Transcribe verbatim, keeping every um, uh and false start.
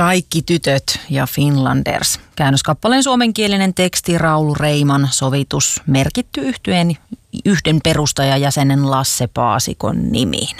Kaikki tytöt ja Finlanders. Käännöskappaleen suomenkielinen teksti Raulu Reiman sovitus merkitty yhtyeen yhden perustajajäsenen Lasse Paasikon nimiin.